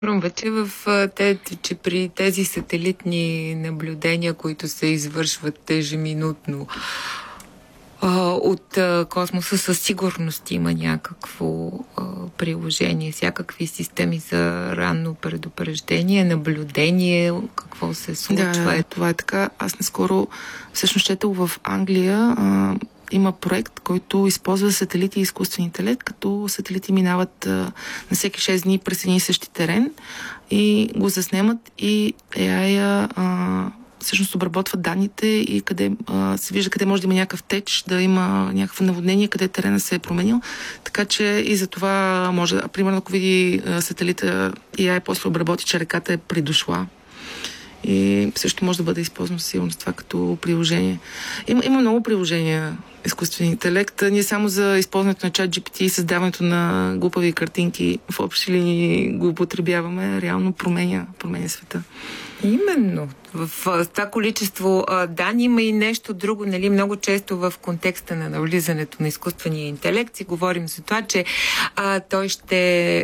Вече че при тези сателитни наблюдения, които се извършват ежеминутно от космоса, със сигурност има някакво приложение, всякакви системи за ранно предупреждение, наблюдение, какво се случва. Да, това е така. Аз наскоро всъщност четал в Англия има проект, който използва сателити и изкуствен интелект, като сателити минават на всеки 6 дни през един и същи терен и го заснемат и AI всъщност обработва данните и къде се вижда къде може да има някакъв теч, да има някакво наводнение, къде терена се е променил. Така че и за това може, примерно ако види сателита AI после обработи, че реката е придошла. И също може да бъде използвано сигурно това като приложение. Има много приложения изкуствен интелект. Ние само за използването на ChatGPT и създаването на глупави картинки в общи линии го употребяваме. Реално променя света. Именно. В това количество данни има и нещо друго. Нали? Много често в контекста на навлизането на изкуствения интелект си говорим за това, че той ще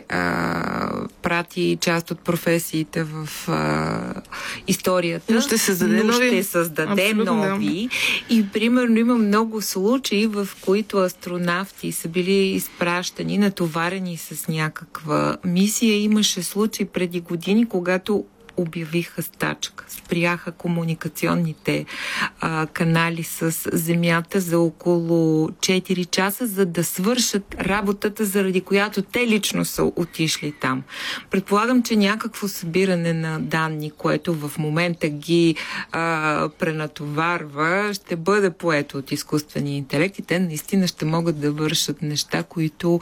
прати част от професиите в историята. Но ще създаде нови. Да. И примерно има много случаи, в които астронавти са били изпращани, натоварени с някаква мисия. Имаше случаи преди години, когато обявиха стачка. Спряха комуникационните канали с Земята за около 4 часа, за да свършат работата, заради която те лично са отишли там. Предполагам, че някакво събиране на данни, което в момента ги пренатоварва, ще бъде поето от изкуствения интелект и те наистина ще могат да вършат неща, които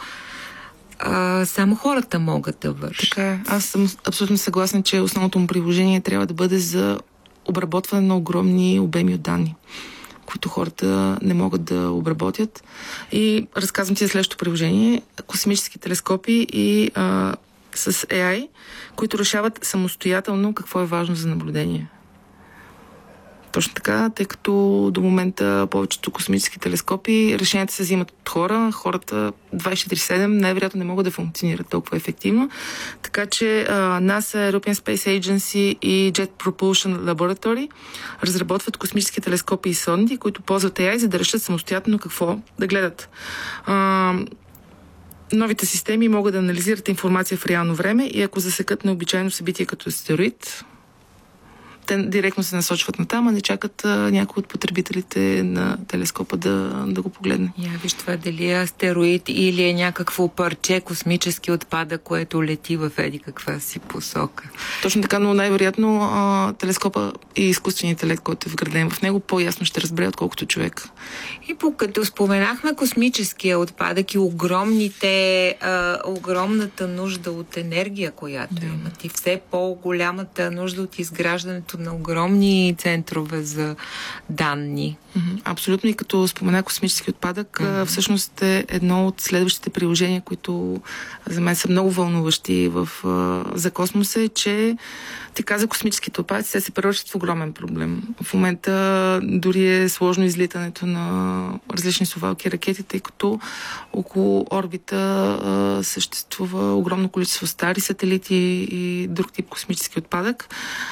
само хората могат да вършат. Така е. Аз съм абсолютно съгласна, че основното му приложение трябва да бъде за обработване на огромни обеми от данни, които хората не могат да обработят. И разказвам ти за следващото приложение. Космически телескопи и с AI, които решават самостоятелно какво е важно за наблюдение. Точно така, тъй като до момента повечето космически телескопи решенията се взимат от хора. Хората 24/7 най-вероятно не могат да функционират толкова ефективно. Така че NASA, European Space Agency и Jet Propulsion Laboratory разработват космически телескопи и сонди, които ползват AI, за да решат самостоятелно какво да гледат. Новите системи могат да анализират информация в реално време и ако засекат необичайно събитие като астероид, те директно се насочват на там, а не чакат някой от потребителите на телескопа да го погледне. Виж това дали е астероид или е някакво парче космически отпадък, което лети в еди каква си посока. Точно така, но най-вероятно телескопа и изкуственият интелект, който е вграден в него, по-ясно ще разбере, отколкото човек. И като споменахме космическия отпадък и огромната нужда от енергия, която имат и все по-голямата нужда от изграждането на огромни центрове за данни. Абсолютно. И като спомена космически отпадък, всъщност е едно от следващите приложения, които за мен са много вълнуващи за космоса, е, че ти каза космическите отпадъци, те се превръщат в огромен проблем. В момента дори е сложно излитането на различни совалки ракети, тъй като около орбита съществува огромно количество стари сателити и друг тип космически отпадък.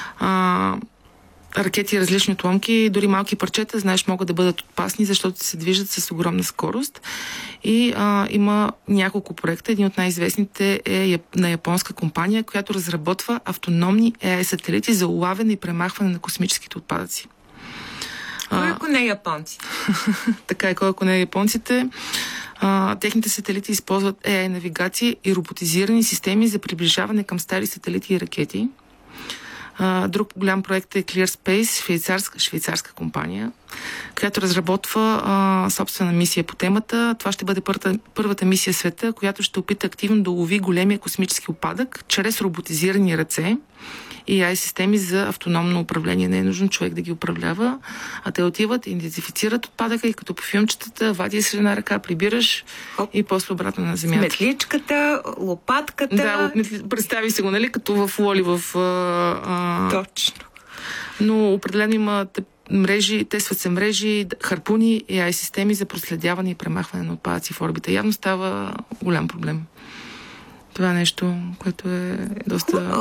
Ракети различни отломки, дори малки парчета, знаеш, могат да бъдат опасни, защото се движат с огромна скорост. И има няколко проекта. Един от най-известните е на японска компания, която разработва автономни AI сателити за улавяне и премахване на космическите отпадъци. Кой ако не японците? Така е, кой ако не японците. Техните сателити използват AI навигация и роботизирани системи за приближаване към стари сателити и ракети. Друг голям проект е ClearSpace, швейцарска компания, която разработва собствена мисия по темата. Това ще бъде първата мисия в света, която ще опита активно да лови големия космически отпадък чрез роботизирани ръце и AI системи за автономно управление. Не е нужно човек да ги управлява, а те отиват, идентифицират отпадъка и като по филмчетата вади с една ръка, прибираш и после обратно на земята. Метличката, лопатката. Да, представи се го, нали, като в Уоли Точно. Но определено има мрежи, тестват се мрежи, харпуни и AI системи за проследяване и премахване на отпадъци в орбита. Явно става голям проблем. Това е нещо, което е доста